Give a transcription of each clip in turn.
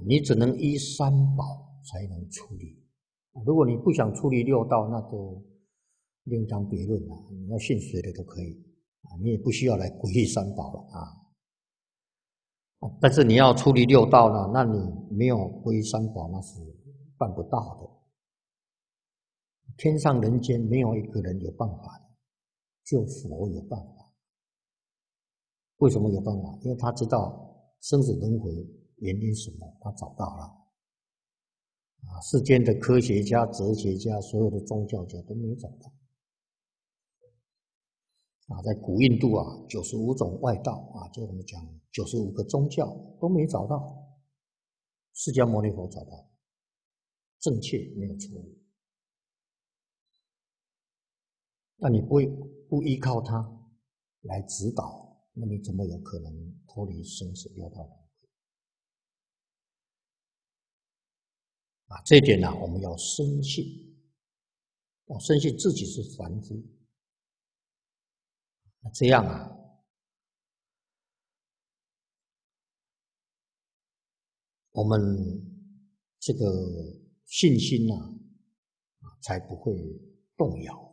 你只能依三宝才能处理。如果你不想处理六道，那就另当别论了。你要信谁的都可以你也不需要来皈依三宝了但是你要处理六道呢，那你没有皈依三宝，那是办不到的。天上人间没有一个人有办法的，只有佛有办法。为什么有办法？因为他知道生死轮回原因什么，他找到了。世间的科学家、哲学家、所有的宗教家都没找到。在古印度95种外道就我们讲95个宗教都没找到，释迦牟尼佛找到，正确没有错误。那你不依靠他来指导，那你怎么有可能脱离生死六道轮回这一点我们要深信，要深信自己是凡夫。那这样我们这个信心才不会动摇。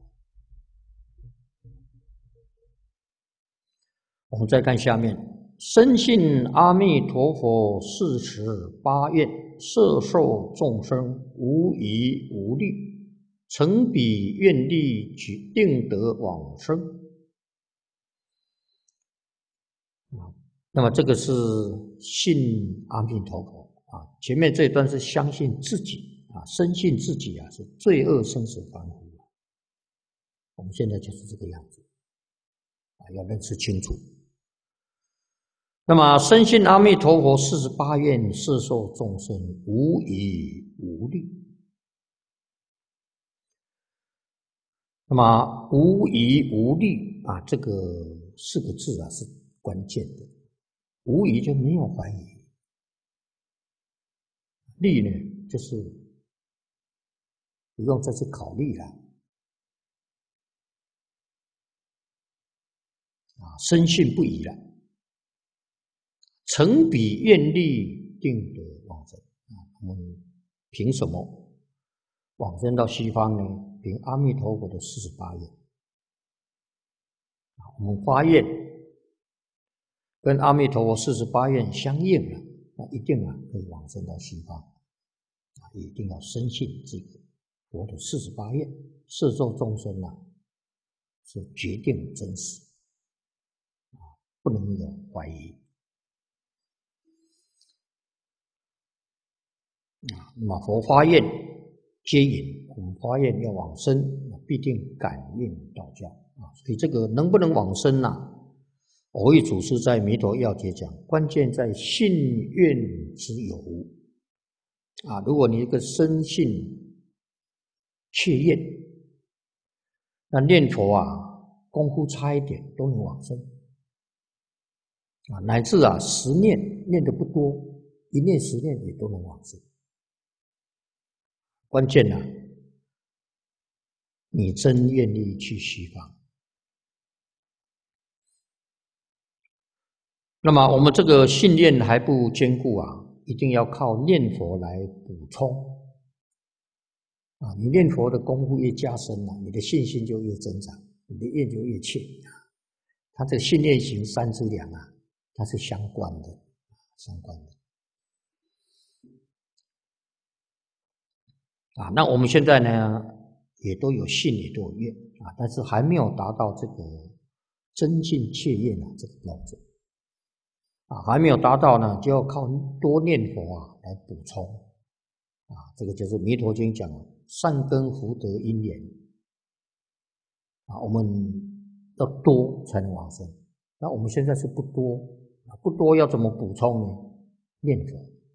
我们再看下面，深信阿弥陀佛48愿，摄受众生无疑无虑，诚彼愿力，定得往生。那么这个是信阿弥陀佛前面这一段是相信自己深信自己是罪恶生死凡夫。我们现在就是这个样子要认识清楚。那么深信阿弥陀佛48愿，摄受众生无疑无虑。那么无疑无虑这个4个字是关键的。无疑就没有怀疑，虑呢就是不用再去考虑了深信不疑了。诚彼愿力，定得往生我们凭什么往生到西方呢？凭阿弥陀佛的48愿我们发愿跟阿弥陀佛48愿相应了，那一定可以往生到西方一定要深信这个佛的48愿，摄受众生是决定真实不能有怀疑那么佛发愿接引，我们发愿要往生必定感应道教所以这个能不能往生蕅益祖师在《弥陀要解》讲，关键在信愿之有如果你一个深信切愿，那念佛功夫差一点都能往生乃至10念念得不多，1念10念也都能往生。关键你真愿意去西方。那么我们这个信念还不坚固一定要靠念佛来补充你念佛的功夫越加深你的信心就越增长，你的愿就越切它这个信念行3资粮它是相关的那我们现在呢也都有信也都有愿但是还没有达到这个真信切愿这个标准还没有达到呢，就要靠多念佛来补充这个就是《弥陀经》讲善根福德因缘我们要多才能往生。那我们现在是不多不多要怎么补充呢？念佛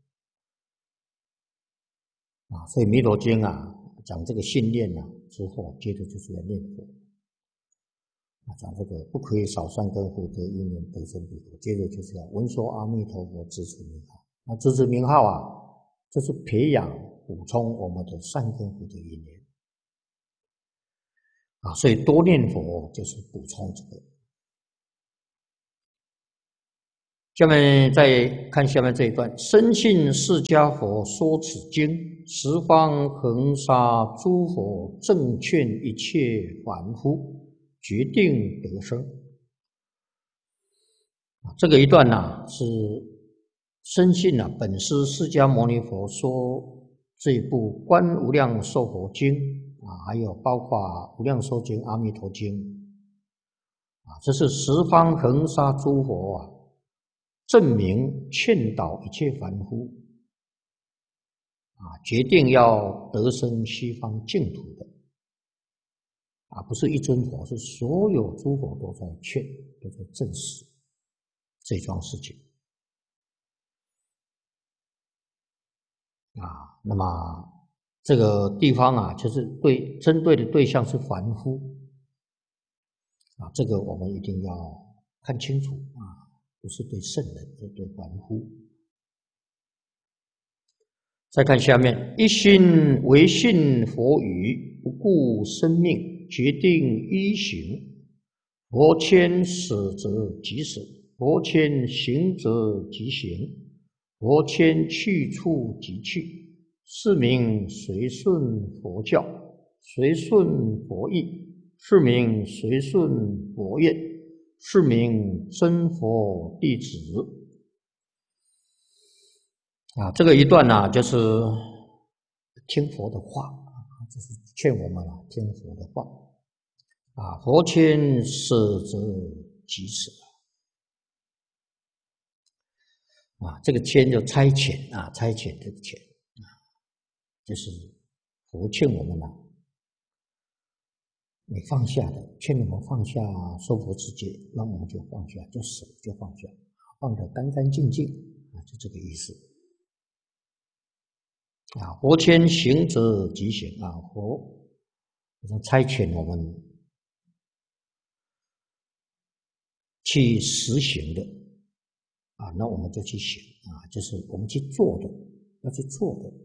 所以《弥陀经》讲这个信念之后，接着就是要念佛讲这个不可以少善根福德因缘得生彼国，接着就是要闻说阿弥陀佛直持名号。那直持名号这是培养补充我们的善根福德因缘所以多念佛就是补充这个下面再看下面这一段：深信释迦佛说此经，十方恒沙诸佛正劝一切凡夫，决定得生。这个一段是深信本师释迦牟尼佛说这一部《观无量寿佛经》还有包括《无量寿经》《阿弥陀经》这是十方恒沙诸佛证明劝导一切凡夫决定要得生西方净土的不是一尊佛，是所有诸佛都在劝，都在证实这桩事情那么这个地方就是针对的对象是凡夫这个我们一定要看清楚不是对圣人，是对凡夫。再看下面：一心唯信佛语，不顾生命，决定依行。佛牵使则即使，佛牵行则即行，佛牵去处即去。是名随顺佛教，随顺佛意，是名随顺佛愿，是名真佛弟子这个一段就是听佛的话就是劝我们听佛的话佛牵使则即使这个牵就差遣差遣这个遣就是佛劝我们你放下的，劝我们放下娑婆世界，那我们就放下，就舍，就放下，放得干干净净就这个意思佛牵行则即行佛差遣我们去实行的那我们就去行就是我们去做的，要去做的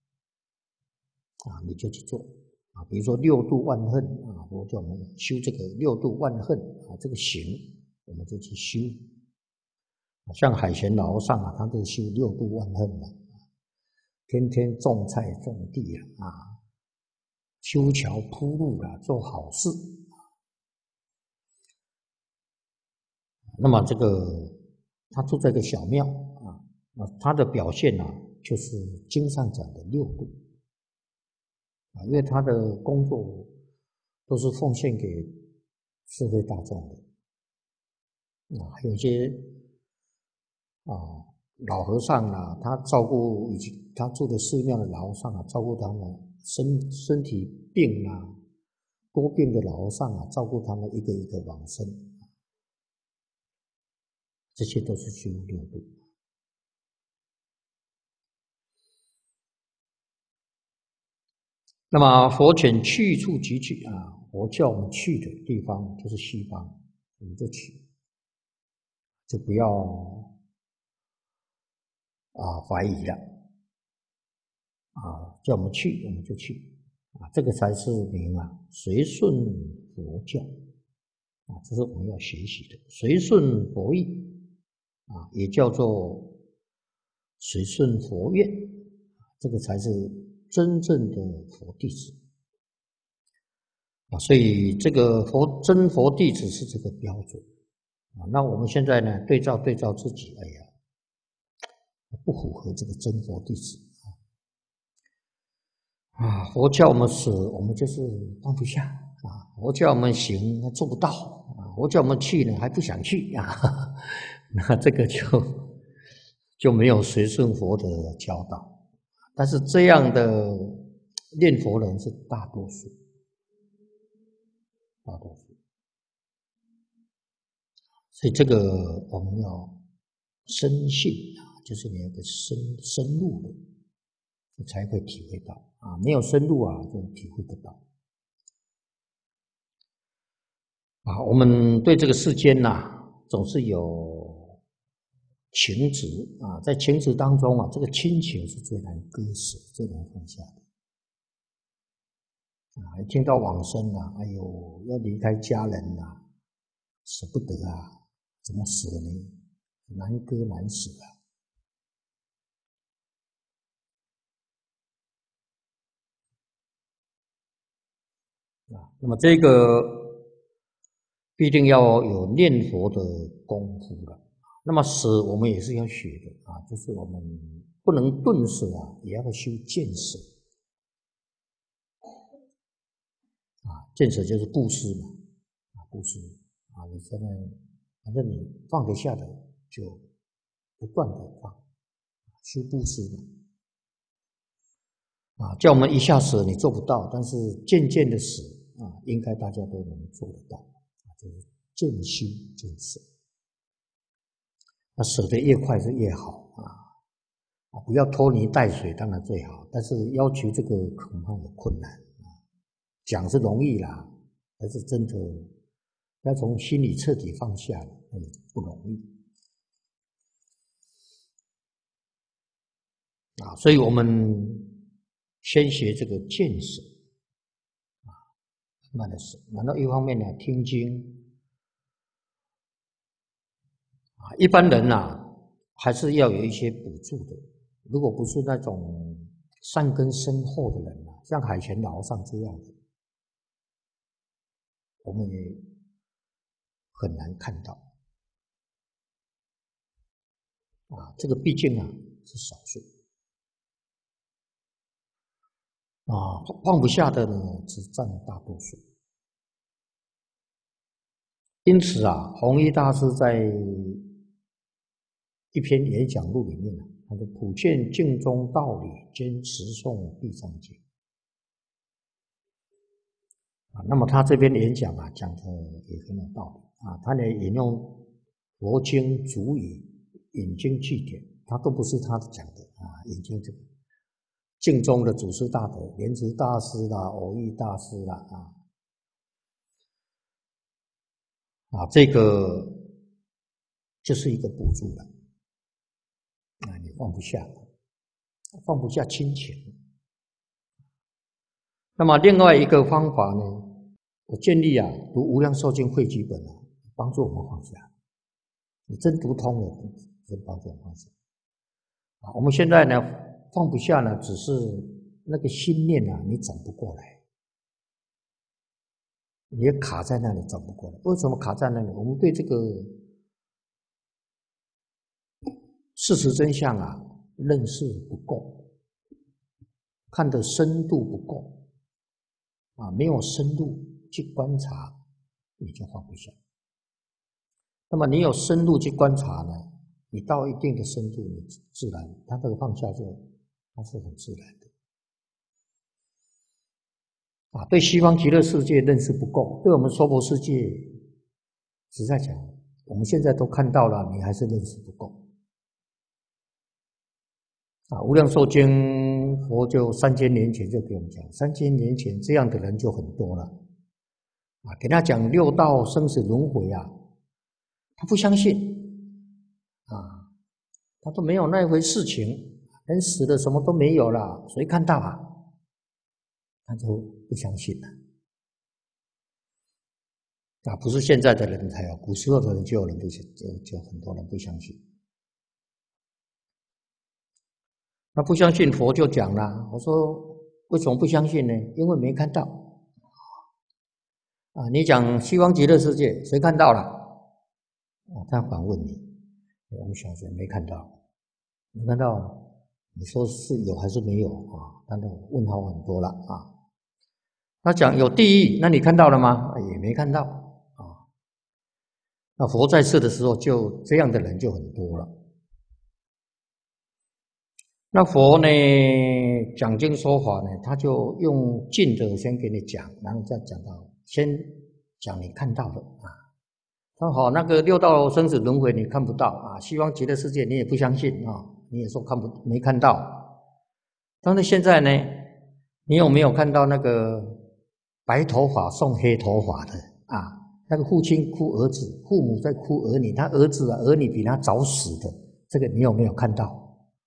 你就去做比如说六度万恨佛叫我们修这个六度万恨这个行我们就去修像海贤老和尚他就修六度万恨天天种菜种地修桥铺路做好事那么这个他住在一个小庙他的表现就是经上讲的六度因为他的工作都是奉献给社会大众的还有一些老和尚他照顾他住的寺庙的老和尚照顾他们身体病多病的老和尚照顾他们一个一个往生这些都是修六度那么佛遣去处即去佛叫我们去的地方就是西方，我们就去，就不要怀疑了叫我们去我们就去这个才是名随顺佛教这是我们要学习的。随顺佛意也叫做随顺佛愿这个才是真正的佛弟子所以这个真佛弟子是这个标准那我们现在呢对照自己，哎呀不符合这个真佛弟子佛叫我们舍我们就是放不下佛叫我们行做不到佛叫我们去呢还不想去那这个就没有随顺佛的教导但是这样的念佛人是大多数所以这个我们要深信就是你要深入的你才会体会到没有深入就体会不到我们对这个世间总是有情执在情执当中这个亲情是最难割舍最难放下的一听到往生哎呦要离开家人舍不得怎么舍呢难割难舍啊。那么这个必定要有念佛的功夫了。那么舍我们也是要学的啊，就是我们不能顿舍啊，也要修见舍啊。见舍就是布施嘛，啊，布施啊，你现在反正你放得下的就不断的放，修布施嘛。啊，叫我们一下舍你做不到，但是渐渐的舍啊，应该大家都能做得到啊，就是渐修渐舍。那舍得越快是越好啊，不要拖泥带水，当然最好，但是要求这个恐怕有困难啊。讲是容易啦，但是真的要从心里彻底放下了，那也不容易啊。所以我们先学这个见舍啊，慢慢的舍。然后一方面呢，听经啊，一般人还是要有一些补助的。如果不是那种善根深厚的人像海贤老和尚这样的，我们也很难看到啊。这个毕竟是少数啊，放不下的呢只占大多数。因此弘一大师在一篇演讲录里面他说：“普见净宗道理，兼持诵地藏经。”啊，那么他这边演讲讲的也很有道理啊。他呢引用佛经主语、引经据典，他都不是他讲的引经这个净宗的祖师大德，莲池大师啦、藕益大师啦这个就是一个补助了啊，你放不下亲情。那么另外一个方法呢，我建议读《无量寿经汇集本帮助我们放下。你真读通了，真帮助我们放下。我们现在呢放不下呢，只是那个心念你转不过来，你也卡在那里转不过来。为什么卡在那里？我们对这个事实真相认识不够，看的深度不够没有深入去观察，你就放不下。那么你有深入去观察呢，你到一定的深度，你自然它这个放下它是很自然的对西方极乐世界认识不够，对我们娑婆世界实在讲，我们现在都看到了，你还是认识不够无量寿经佛就3000年前就给我们讲，3000年前这样的人就很多了给他讲六道生死轮回他不相信他说没有那一回事情，人死了什么都没有了，谁看到他就不相信了不是现在的人才有，古时候的人就有人不信，就很多人不相信。那不相信佛就讲了，我说为什么不相信呢？因为没看到你讲西方极乐世界谁看到了他反问你，我们小学没看到，没看到，你说是有还是没有当然问号很多了他讲有地狱，那你看到了吗？也没看到那佛在世的时候，就这样的人就很多了。那佛呢讲经说法呢，他就用近的先给你讲，然后再讲到先讲你看到的他说那个六道生死轮回你看不到西方极乐世界你也不相信你也说没看到。但是现在呢，你有没有看到那个白头发送黑头发的那个父亲哭儿子，父母在哭儿女，他儿子儿女比他早死的，这个你有没有看到？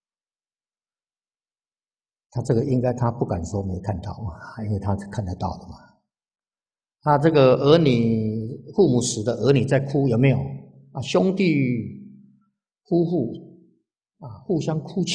他这个应该他不敢说没看到因为他是看得到的嘛。他这个儿女父母死的儿女在哭有没有兄弟夫妇互相哭泣。